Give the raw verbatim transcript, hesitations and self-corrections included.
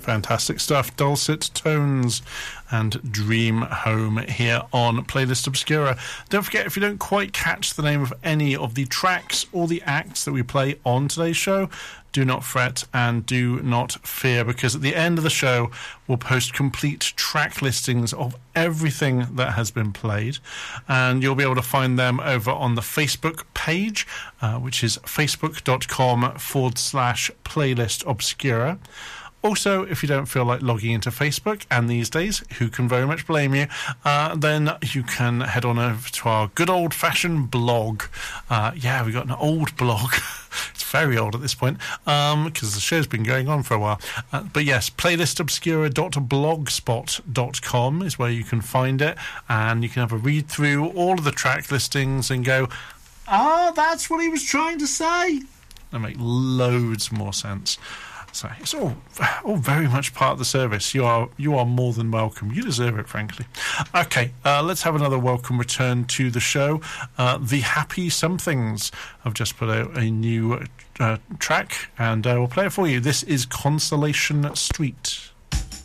Fantastic stuff. Dulcet Tones and Dream Home here on Playlist Obscura. Don't forget, if you don't quite catch the name of any of the tracks or the acts that we play on today's show, do not fret and do not fear, because at the end of the show we'll post complete track listings of everything that has been played, and you'll be able to find them over on the Facebook page, uh, which is facebook.com forward slash playlist obscura. Also, if you don't feel like logging into Facebook, and these days, who can very much blame you, uh, then you can head on over to our good old-fashioned blog. Uh, yeah, we've got an old blog. It's very old at this point, um, because the show's been going on for a while. Uh, but yes, playlist obscura dot blogspot dot com is where you can find it, and you can have a read through all of the track listings and go, ah, that's what he was trying to say. That make loads more sense. So it's all, all very much part of the service. You are you are more than welcome. You deserve it, frankly. Okay, uh, let's have another welcome return to the show. Uh, the Happy Somethings have just put out a new uh, track, and uh, we'll play it for you. This is Consolation Street.